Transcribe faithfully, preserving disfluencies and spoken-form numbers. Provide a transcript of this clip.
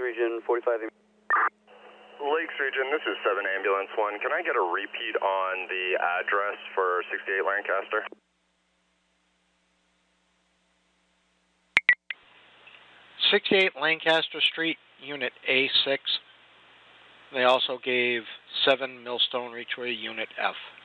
Region, forty-five. Lakes Region, this is seven Ambulance one. Can I get a repeat on the address for sixty-eight Lancaster? sixty-eight Lancaster Street, Unit A six. They also gave seven Millstone Reachway, Unit F.